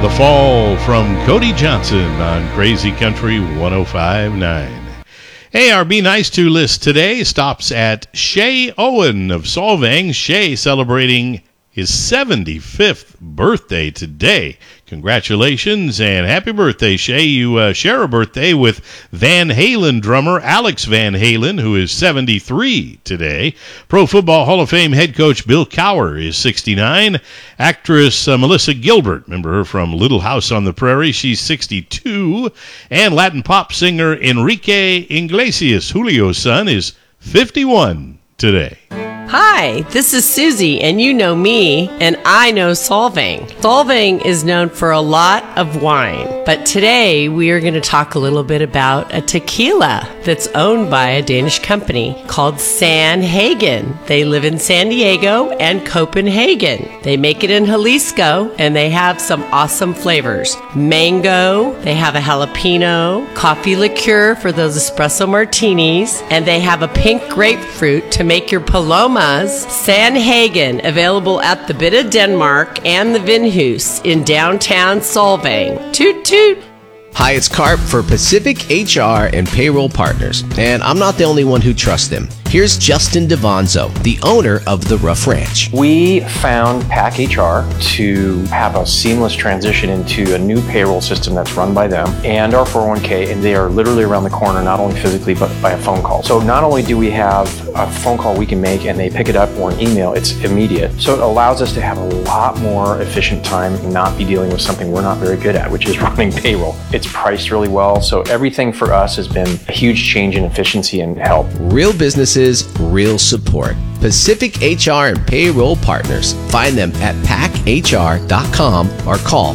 The Fall from Cody Johnson on Crazy Country 105.9. Hey, our Be Nice To list today stops at Shay Owen of Solvang. Shay celebrating his 75th birthday today. Congratulations and happy birthday, Shay. You share a birthday with Van Halen drummer Alex Van Halen, who is 73 today. Pro Football Hall of Fame head coach Bill Cowher is 69. Actress Melissa Gilbert, remember her from Little House on the Prairie, she's 62. And Latin pop singer Enrique Iglesias, Julio's son, is 51 today. Hi, this is Susie, and you know me, and I know Solvang. Solvang is known for a lot of wine, but today we are going to talk a little bit about a tequila that's owned by a Danish company called Sanhagen. They live in San Diego and Copenhagen. They make it in Jalisco, and they have some awesome flavors. Mango, they have a jalapeno, coffee liqueur for those espresso martinis, and they have a pink grapefruit to make your Paloma. Sanhagen, available at the Bitte Denmark and the Vinhus in downtown Solvang. Toot toot! Hi, it's Carp for Pacific HR and Payroll Partners, and I'm not the only one who trusts them. Here's Justin Devanzo, the owner of the Rough Ranch. We found Pack HR to have a seamless transition into a new payroll system that's run by them and our 401k, and they are literally around the corner, not only physically, but by a phone call. So not only do we have a phone call we can make and they pick it up, or an email, it's immediate. So it allows us to have a lot more efficient time and not be dealing with something we're not very good at, which is running payroll. It's priced really well, so everything for us has been a huge change in efficiency and help. Real businesses, real support. Pacific HR and Payroll Partners. Find them at packhr.com or call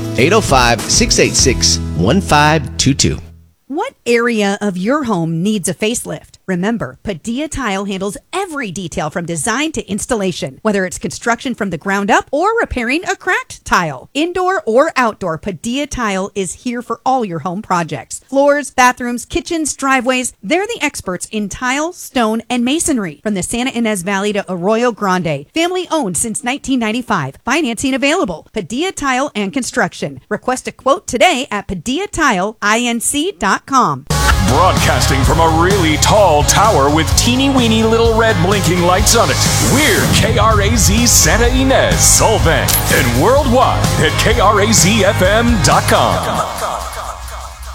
805-686-1522. What area of your home needs a facelift? Remember, Padilla Tile handles every detail from design to installation, whether it's construction from the ground up or repairing a cracked tile. Indoor or outdoor, Padilla Tile is here for all your home projects. Floors, bathrooms, kitchens, driveways, they're the experts in tile, stone, and masonry. From the Santa Ynez Valley to Arroyo Grande, family owned since 1995. Financing available. Padilla Tile and Construction. Request a quote today at PadillaTileInc.com. Broadcasting from a really tall tower with teeny-weeny little red blinking lights on it. We're KRAZ Santa Ynez, Solvang, and worldwide at KRAZFM.com.